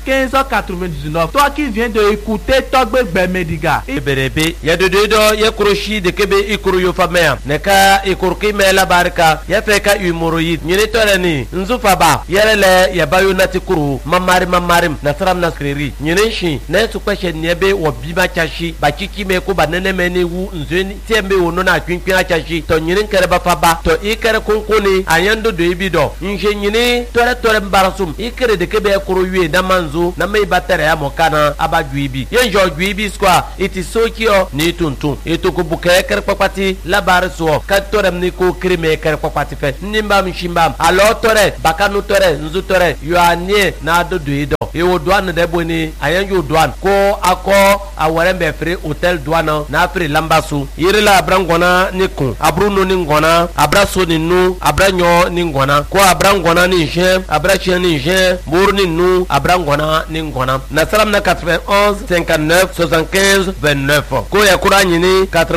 1599. Toi qui viens de écouter Togbe Bemediga. Berebe ya de do ya kuroshi de kebe ikuru yo famea neka ikurki mela barka ya feka umoroyid nyine torani nzufa ba yerele ya bayo natikuru mamari nasram naskriri nyine shi na su kwashe nyebe wo biba chashi ba kiki me ko banene meni wu nzeni tembe wono na twinkwin achashi to nyine kere ba faba to ikere konkoni ayando do ibido nje nyine tore mbarasum ikere de kebe kuru yue na manzo na me batere ya mokana abajuibi yenjo juibi skwa iti sokio ni tuntun eto ko buke kere papati la barso ka tore ni ko krime kere papati fe nimbam shimbam alo tore bakanu tore nzu tore yo anie na do do ewo douane de boni ayanjo douane ko ako aware be free hotel douane na free lambasu yirila abrangona ni kun abruno ni ngona abraso ni nu abranyo ni ngona ko abrangona ni je abrache ni je burni nu abrangona ni ngona na salam na 91 59 75 29 ko ya kurani ni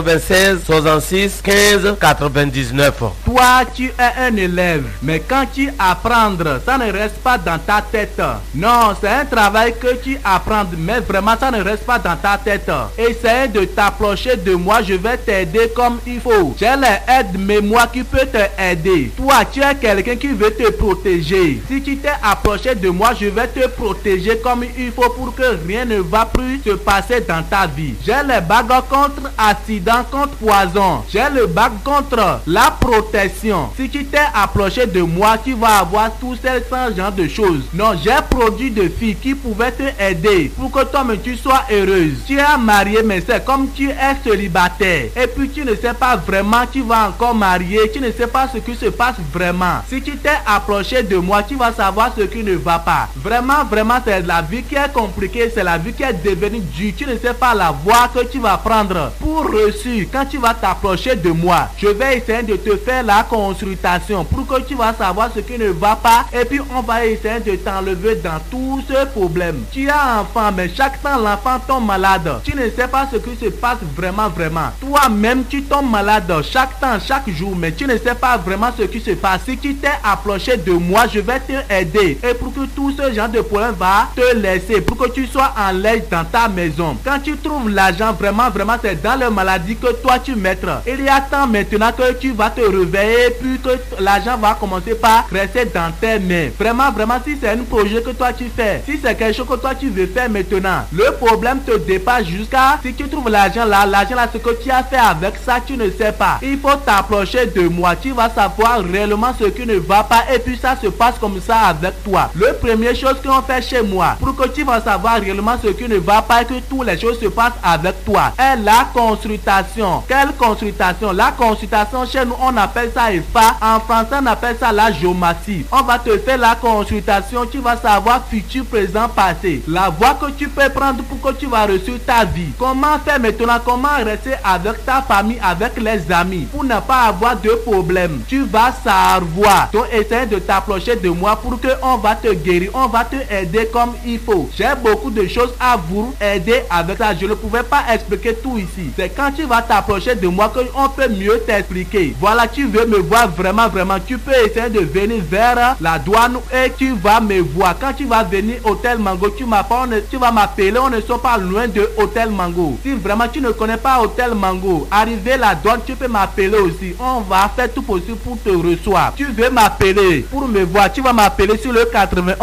96 66 15 99. Toi tu es un élève mais quand tu apprendre ça ne reste pas dans ta tête. Non, c'est un travail que tu apprends mais vraiment ça ne reste pas dans ta tête. Essaye de t'approcher de moi, je vais t'aider comme il faut. J'ai les aides mais moi qui peux te aider. Toi tu es quelqu'un qui veut te protéger. Si tu t'es approché de moi, je vais te protéger comme il faut pour que rien ne va plus se passer dans ta vie. J'ai les bagues contre accident, contre poison. J'ai le bague contre la protection. Si tu t'es approché de moi, tu vas avoir tous ces genre de choses. Non, j'ai produit de filles qui pouvaient te aider pour que toi-même tu sois heureuse. Tu es marié mais c'est comme tu es célibataire. Et puis tu ne sais pas vraiment tu vas encore marier. Tu ne sais pas ce qui se passe vraiment. Si tu t'es approché de moi, tu vas savoir ce qui ne va pas. Vraiment c'est la vie qui est compliquée. C'est la vie qui est devenue dure. Tu ne sais pas la voie que tu vas prendre pour reçu. Quand tu vas t'approcher de moi, je vais essayer de te faire la consultation pour que tu vas savoir ce qui ne va pas. Et puis on va essayer de t'enlever dans tout ce problème. Tu as un enfant mais chaque temps l'enfant tombe malade. Tu ne sais pas ce qui se passe vraiment. Toi-même tu tombes malade chaque temps, chaque jour, mais tu ne sais pas vraiment ce qui se passe. Si tu t'es approché de moi, je vais te aider. Et pour que tout ce genre de problème va te laisser, pour que tu sois en l'aise dans ta maison. Quand tu trouves l'argent, vraiment c'est dans la maladie que toi tu mettras. Il y a temps maintenant que tu vas te réveiller, puis que l'argent va commencer par rester dans tes mains. Vraiment si c'est un projet que toi tu fais, si c'est quelque chose que toi tu veux faire maintenant, le problème te dépasse jusqu'à si tu trouves l'argent là, ce que tu as fait avec ça, tu ne sais pas. Il faut t'approcher de moi, tu vas savoir réellement ce qui ne va pas et puis ça se passe comme ça avec toi. Le première chose qu'on fait chez moi, pour que tu vas savoir réellement ce qui ne va pas et que toutes les choses se passent avec toi, est la consultation. Quelle consultation? La consultation chez nous on appelle ça EFA, en français on appelle ça la géomatie. On va te faire la consultation, tu vas savoir futur, présent, passé. La voie que tu peux prendre pour que tu vas réussir ta vie. Comment faire maintenant? Comment rester avec ta famille, avec les amis pour ne pas avoir de problème? Tu vas savoir. Donc essaye de t'approcher de moi pour que on va te guérir, on va te aider comme il faut. J'ai beaucoup de choses à vous aider avec ça. Je ne pouvais pas expliquer tout ici. C'est quand tu vas t'approcher de moi que on peut mieux t'expliquer. Voilà, tu veux me voir vraiment, tu peux essayer de venir vers la douane et tu vas me voir. Quand tu vas venir Hôtel Mango, tu vas m'appeler, on ne sont pas loin de Hôtel Mango. Si vraiment tu ne connais pas Hôtel Mango, arriver la douane, tu peux m'appeler aussi. On va faire tout possible pour te recevoir. Tu veux m'appeler pour me voir, tu vas m'appeler sur le 91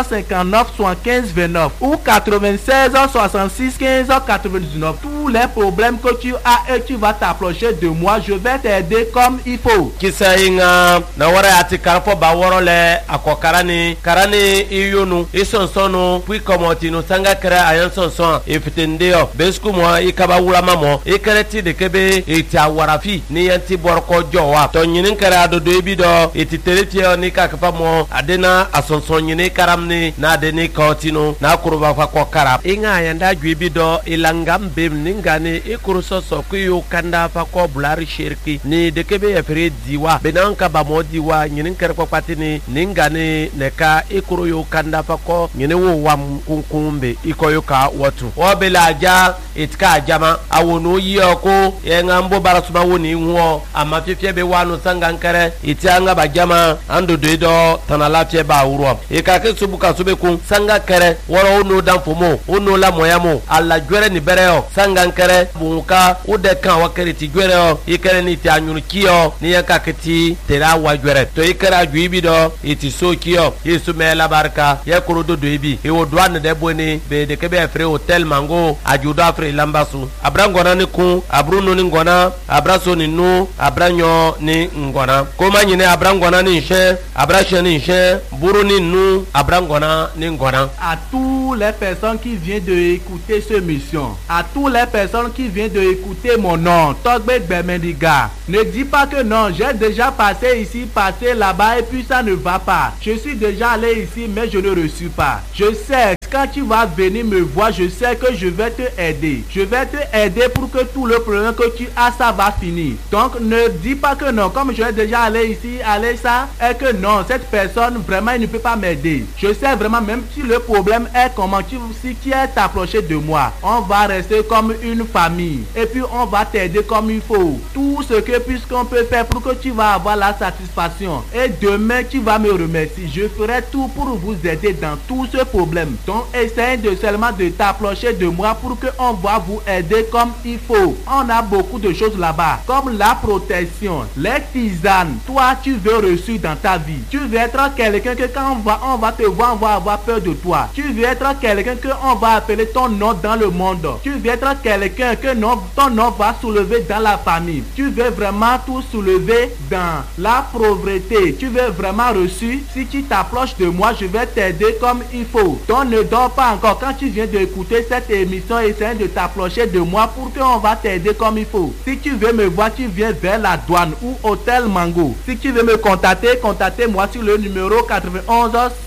59 75 29 ou 96 66 15 99. Tous les problèmes que tu as et tu vas t'approcher de moi, je vais t'aider comme il faut. Kisa inga na wara ati karfo ba worole akokarani karani iyonu isonsono puis komotino sanga kra ayan sonson ifitendeo besku mo ikaba wula mamo ikareti de kebe iti awarafi ni yanti borko jowa to nyinin kara do do bido iti teretio ni kakapa mo adena asonson nyini karamni na adeni kotino na kuruba fa kokara inga yanda gwibido ilangam bem ni ningane ikuru soso kuyo kanda fa ko bulari shirki ni de kebe ya fere diwa benanka ba mo diwa nyinin kere ko patini ningane neka ikuru yo kanda fa ko nyine wo wam kunkumbe ikoyo ka watu obela ja itka jama awono yoko yengambo barasuma woni huo amafifie be wanu sangankere itianga ba jama ando dedo tanalafie ba wuro ikake subuka subeku sanga kere woro ono danfomo ono la moyamo alla jwere ni bereo sangankere bunka ude kan wakere ti jwere o ikere ni ti anyurkiyo ni yakakiti tera wa jwere to ikere ajuibi do iti sokiyo yesu mela barka yakuru do doibi ewo douane de boni be de kebe free hotel mango ajudo afre lambasu abrangona ni kun abruno ni ngona abraso ni nu abranyo ni ngona koma nyine abrangona ni nche abrashe ni nche buru ni nu abrangona ni ngona. À tous les personnes qui viennent de écouter cette mission, à tous les personnes qui viennent de écouter mon nom, Togbe Gbemendiga, ne dis pas que non, j'ai déjà passé ici, passé là-bas et puis ça ne va pas. Je suis déjà allé ici mais je ne reçus pas. Je sais, quand tu vas venir me voir, je sais que je vais te aider. Je vais te aider pour que tout le problème que tu as, ça va finir. Donc ne dis pas que non, comme je vais déjà aller ici, aller ça, et que non, cette personne vraiment il ne peut pas m'aider. Je sais vraiment, même si le problème est comment si tu es approché de moi, on va rester comme une famille et puis on va t'aider comme il faut. Tout ce que puisqu'on peut faire pour que tu vas avoir la satisfaction et demain tu vas me remercier. Je ferai tout pour vous aider dans tout ce problème. Donc essayez de seulement de t'approcher de moi pour que on va vous aider comme il faut. On a beaucoup de choses là-bas comme la protection, les tisanes. Toi tu veux reçu dans ta vie. Tu veux être quelqu'un que quand on va te voir, on va avoir peur de toi. Tu veux être quelqu'un que on va appeler ton nom dans le monde. Tu veux être quelqu'un que ton nom va soulever dans la famille. Tu veux vraiment tout soulever dans la pauvreté. Tu veux vraiment reçu. Si tu t'approches de moi, je vais t'aider comme il faut. Donc ne dors pas encore. Quand tu viens d'écouter cette émission, essaye de t'approcher de moi pour qu'on va t'aider comme il faut. Si tu veux me voir, tu viens vers la douane ou Hôtel Mango. Si tu veux me contacter, contactez-moi sur le numéro 91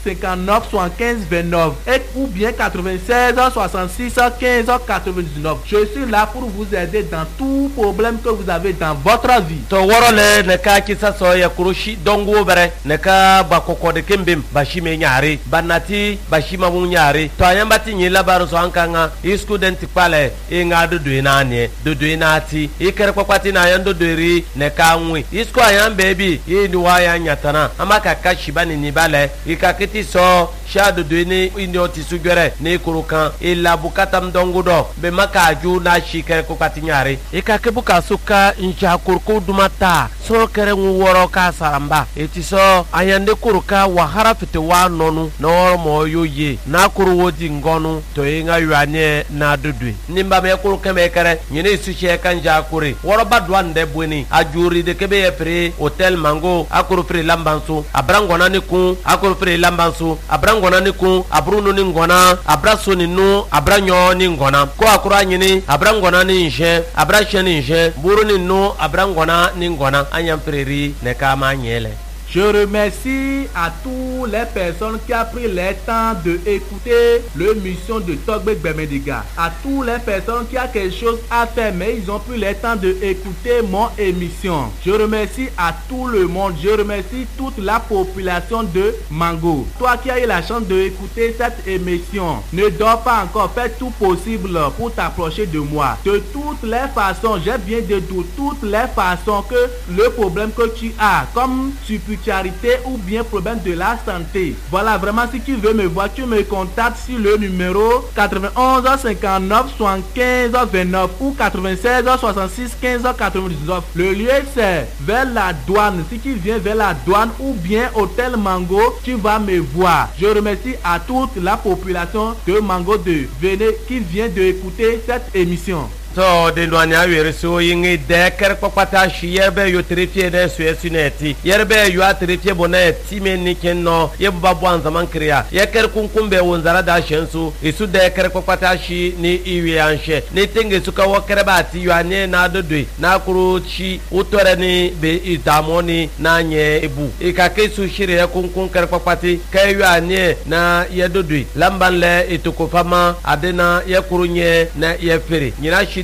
59 75 29 et ou bien 96 66 15 99. Je suis là pour vous aider dans tout problème que vous avez dans votre vie. To worole neka kisa so ya kurushi dongo bere neka bakoko de kembem bashime nyare banati bashima mu nyare to ayambati nyila baro so ankanga student pale inga do duinane do duinati ikere kwakwati na yando dori neka nwi isko ayam baby yini waya nyatana amaka kashibani ni bale ikakiti so shado duini indi sugere ne kurukan ila bukata mdongo do be makaju na shikere kokati nyare ikake buka suka incha kurku dumata so kere woro ka saramba etiso ayande kuruka wahara fite wa nonu na woro mo yoye na kuru wodi ngonu to inga yuane na dudu nimba me kuruka me kere nyine isuche kanja kuri woro badwan de bweni ajuri de kebe yefre Hôtel Mango akuru fre lambansu abrangona ni kun akuru fre lambansu abrangona ni kun abruno ni ngona abraso ni nu abranyo ni ngona ko akura nyini abrangona ni nje abrashe ni nje buru ni nu abrangona ni ngona anyam freri ne kama nyele. Je remercie à toutes les personnes qui ont pris le temps de écouter l'émission de Togbe Gbemendiga. À toutes les personnes qui ont quelque chose à faire, mais ils ont pris le temps de écouter mon émission. Je remercie à tout le monde. Je remercie toute la population de Mango. Toi qui as eu la chance d'écouter cette émission, ne dors pas encore. Fais tout possible pour t'approcher de moi. De toutes les façons, j'ai bien de toutes les façons que le problème que tu as, comme charité ou bien problème de la santé. Voilà, vraiment, si tu veux me voir, tu me contactes sur le numéro 91 59 75 29 ou 96 66 15 99. Le lieu, c'est vers la douane. Si tu viens vers la douane ou bien Hôtel Mango, tu vas me voir. Je remercie à toute la population de Mango 2 qui vient d'écouter cette émission. So de loanya were so yingi de ker kwakwata shi yerbe yo trefie de so esuneti yerbe yo atrefie boneti meni kenno yebuba bwan zaman kriya ye ker kunkumbe wonzara da shensu isu de ker kwakwata shi ni iwi anshe ni tenge suka wo kerebati yo ane na dodwe na kuruchi utore ni be idamoni na nye ebu ikake su shire kunkun ker kwakwati kay yo ane na ye dodwe lamban le itokofama adena ye kurunye na ye fere nyina shi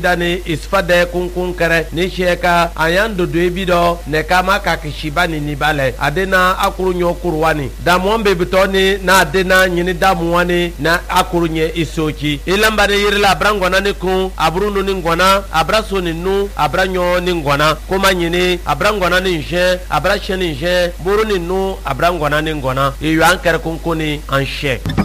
shida ni isfade kunkun kere ni sheka ayan do ebido ne kama ka kishiba ni nibale adena akuru nyo kuruwani damwombe bitoni na adena nyini damuwani na akuru nye isochi ilamba de yirila abrangona ni kun abrunu ni ngona abraso ni nu abranyo ni ngona kuma nyini abrangona ni nje abrashe ni nje buru ni nu abrangona ni ngona iyo ankere kunkuni anshe